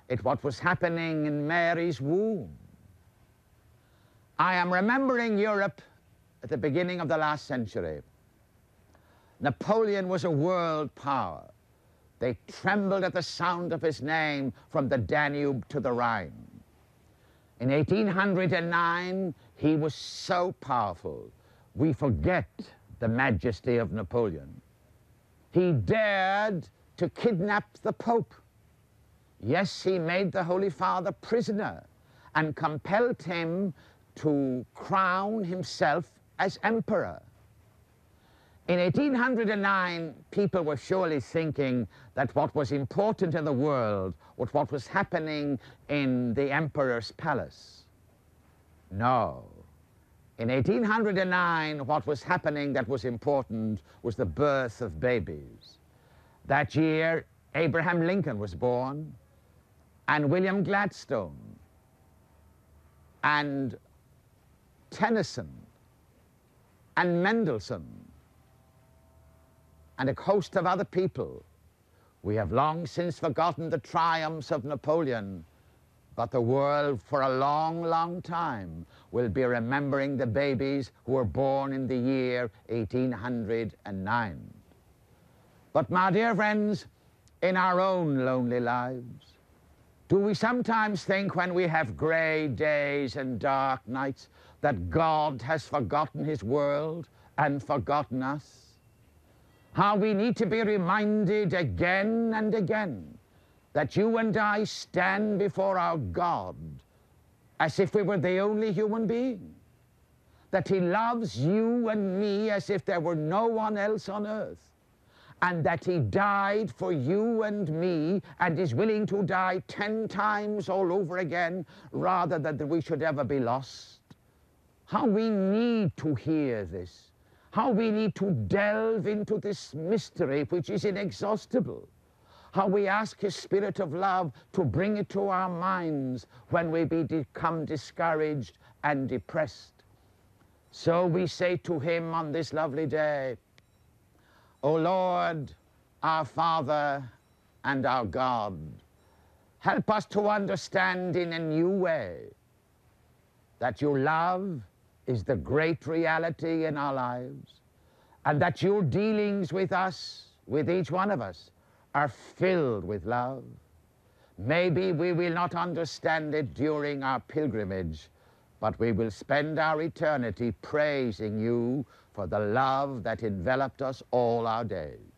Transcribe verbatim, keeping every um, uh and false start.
at what was happening in Mary's womb. I am remembering Europe at the beginning of the last century. Napoleon was a world power. They trembled at the sound of his name from the Danube to the Rhine. In eighteen hundred nine, he was so powerful, we forget the majesty of Napoleon. He dared to kidnap the Pope. Yes, he made the Holy Father prisoner and compelled him to crown himself as emperor. In eighteen hundred nine, people were surely thinking that what was important in the world was what was happening in the emperor's palace. No. In eighteen hundred nine, what was happening that was important was the birth of babies. That year, Abraham Lincoln was born, and William Gladstone, and Tennyson, and Mendelssohn, and a host of other people. We have long since forgotten the triumphs of Napoleon, but the world for a long, long time will be remembering the babies who were born in the year eighteen hundred nine. But my dear friends, in our own lonely lives, do we sometimes think when we have gray days and dark nights that God has forgotten his world and forgotten us? How we need to be reminded again and again that you and I stand before our God as if we were the only human being, that he loves you and me as if there were no one else on earth, and that he died for you and me and is willing to die ten times all over again rather than that we should ever be lost. How we need to hear this. How we need to delve into this mystery which is inexhaustible. How we ask his Spirit of love to bring it to our minds when we become discouraged and depressed. So we say to him on this lovely day, O Lord, our Father and our God, help us to understand in a new way that your love is the great reality in our lives, and that your dealings with us, with each one of us, are filled with love. Maybe we will not understand it during our pilgrimage, but we will spend our eternity praising you for the love that enveloped us all our days.